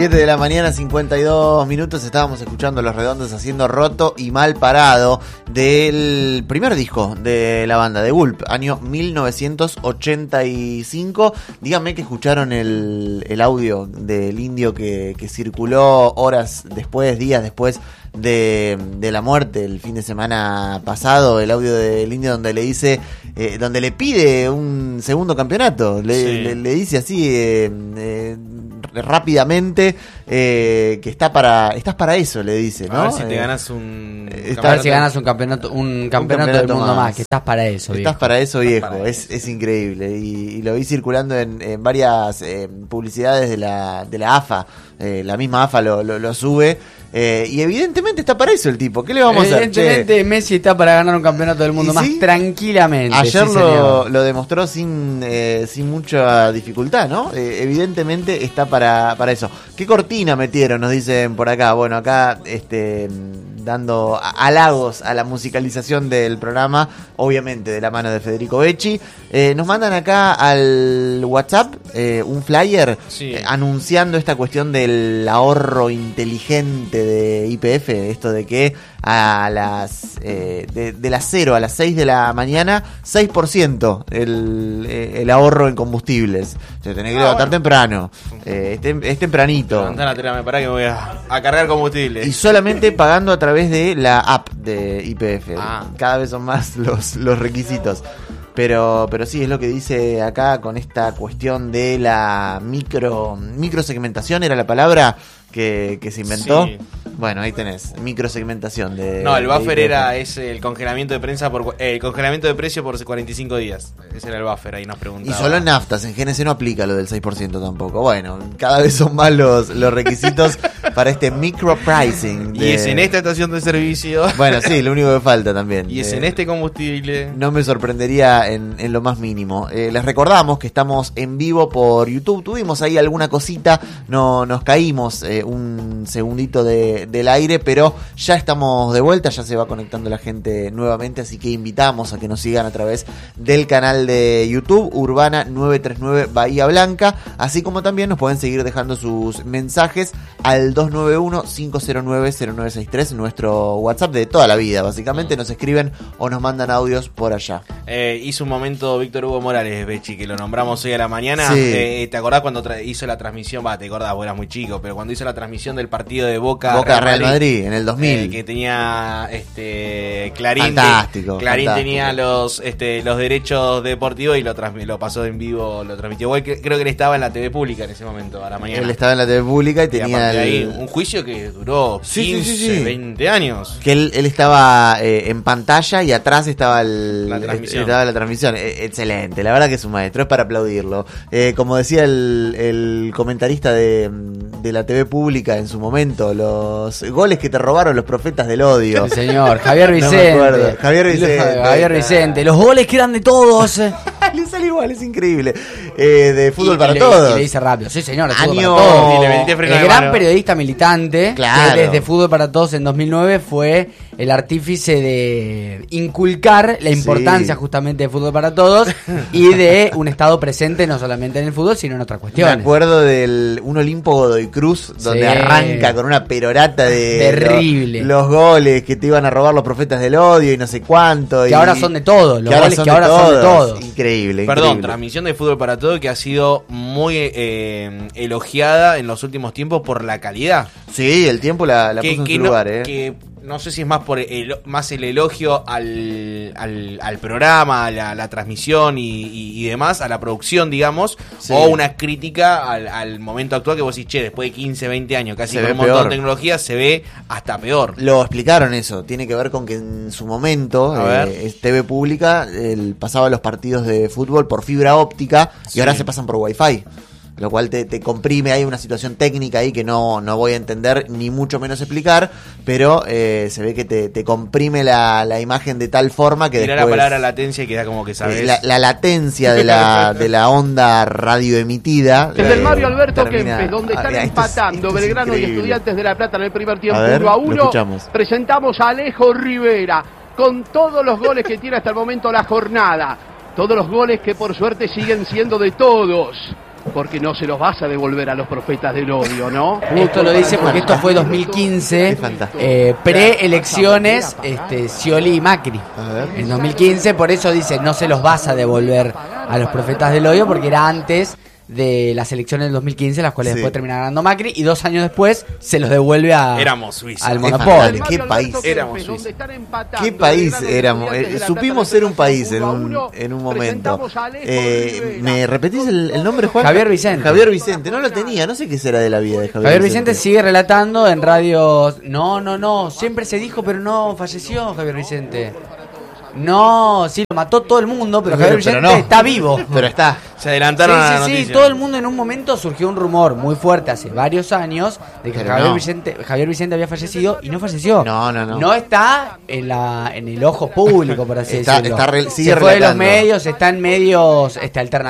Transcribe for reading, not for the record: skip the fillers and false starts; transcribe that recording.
7 de la mañana, 52 minutos. Estábamos escuchando Los Redondos haciendo Roto y Mal Parado, del primer disco de la banda, de Gulp, año 1985. Díganme que escucharon el audio del Indio que circuló horas después, días después de la muerte el fin de semana pasado, el audio del Indio donde le dice, donde le pide un segundo campeonato, le dice así rápidamente que estás para eso, le dice, ¿no? A ver si te ganas un a ver si ganas un campeonato del mundo más, que estás para eso, viejo. Estás para eso, viejo. Es increíble. Y lo vi circulando en varias publicidades de la AFA. La misma AFA lo sube. Y evidentemente está para eso el tipo. ¿Qué le vamos a hacer? Evidentemente Messi está para ganar un campeonato del mundo más tranquilamente. Ayer lo demostró sin mucha dificultad, ¿no? Evidentemente está para eso. ¿Qué cortina metieron? Nos dicen por acá. Bueno, acá dando halagos a la musicalización del programa, obviamente de la mano de Federico Becci. Nos mandan acá al WhatsApp un flyer anunciando esta cuestión del ahorro inteligente de YPF, esto de que a las de las 0 a las 6 de la mañana 6% el ahorro en combustibles. O sea, tenés que levantar temprano, es tempranito. Me pará que me voy a cargar combustible. Y solamente pagando a través de la app de YPF. Cada vez son más los requisitos. Pero sí, es lo que dice acá con esta cuestión de la microsegmentación, era la palabra que se inventó. Sí. Bueno, ahí tenés, microsegmentación de... No, el buffer es el congelamiento de prensa el congelamiento de precio por 45 días. Ese era el buffer, ahí nos preguntaba. Y solo en naftas, en GNC no aplica lo del 6% tampoco. Bueno, cada vez son más los requisitos para este micropricing. Y es en esta estación de servicio. Bueno, sí, lo único que falta también. Y es en este combustible. No me sorprendería en lo más mínimo. Les recordamos que estamos en vivo por YouTube. Tuvimos ahí alguna cosita, nos caímos un segundito del aire, pero ya estamos de vuelta, ya se va conectando la gente nuevamente, así que invitamos a que nos sigan a través del canal de YouTube Urbana 939 Bahía Blanca, así como también nos pueden seguir dejando sus mensajes al 291-509-0963, nuestro WhatsApp de toda la vida, básicamente nos escriben o nos mandan audios por allá. Hizo un momento Víctor Hugo Morales, Becci, que lo nombramos hoy a la mañana. Sí. ¿Te acordás cuando hizo la transmisión? Te acordás, vos eras muy chico, pero cuando hizo la transmisión del partido de Boca Real Madrid en el 2000, que tenía Clarín. Fantástico. Tenía los derechos deportivos y lo pasó en vivo, lo transmitió. Igual creo que él estaba en la TV pública en ese momento, a la mañana. Él estaba en la TV pública y tenía ahí un juicio que duró 15, 20 años. Que él estaba en pantalla y atrás estaba la transmisión. Excelente, la verdad que es un maestro, es para aplaudirlo. Como decía el comentarista de la TV pública en su momento, los goles que te robaron los profetas del odio. Sí, señor, Javier Vicente. Javier Vicente. Los goles que eran de todos. Le sale igual, es increíble. De Fútbol para Todos. Y le dice rápido, sí señor, de Fútbol Año... para Todos. Y le metiste freno el de gran mano. Periodista militante, claro, que desde Fútbol para Todos en 2009 fue el artífice de inculcar la importancia justamente de Fútbol para Todos y de un estado presente no solamente en el fútbol, sino en otras cuestiones. Me acuerdo del un Olimpo Godoy Cruz, donde arranca con una perorata de terrible. Los goles que te iban a robar los profetas del odio y no sé cuánto. Que ahora son de todos, los goles que ahora son de todos. Increíble. Perdón, transmisión de Fútbol para Todos que ha sido muy elogiada en los últimos tiempos por la calidad. Sí, el tiempo la puso en su lugar, Que no sé si es más por el elogio al programa, a la transmisión y demás, a la producción, digamos, o una crítica al momento actual que vos decís, después de 15, 20 años, casi con un montón de tecnología, se ve hasta peor. Lo explicaron eso, tiene que ver con que en su momento TV pública pasaba los partidos de fútbol por fibra óptica y ahora se pasan por Wi-Fi. Lo cual te comprime, hay una situación técnica ahí que no voy a entender ni mucho menos explicar, pero se ve que te comprime la imagen de tal forma que después... la palabra latencia y queda como que sabes. La latencia de la onda radioemitida. Desde el Mario Alberto Kempes, donde están empatando Belgrano y Estudiantes de La Plata en el primer tiempo 1-1. Presentamos a Alejo Rivera con todos los goles que tiene hasta el momento la jornada. Todos los goles que por suerte siguen siendo de todos. porque no se los vas a devolver a los profetas del odio, ¿no? Esto lo dice porque esto fue 2015, preelecciones, Scioli y Macri. En 2015, por eso dice, no se los vas a devolver a los profetas del odio, porque era antes de las elecciones del 2015, las cuales después termina ganando Macri, y 2 años después se los devuelve al monopolio. ¿Qué país? Éramos Suiza. ¿Qué país éramos? Supimos ser un país en un momento. ¿Me repetís el nombre, Juan? Javier Vicente. Javier Vicente, no lo tenía, no sé qué será de la vida de Javier Vicente sigue relatando en radios. No, siempre se dijo, pero no falleció Javier Vicente. No, sí, lo mató todo el mundo, pero Javier Vicente está vivo. Pero está. Se adelantaron a la noticia. Sí, todo el mundo en un momento surgió un rumor muy fuerte hace varios años de que Javier Vicente había fallecido y no falleció. No está en el ojo público, por así decirlo. Sigue se fue de los medios, está en medios alternativos.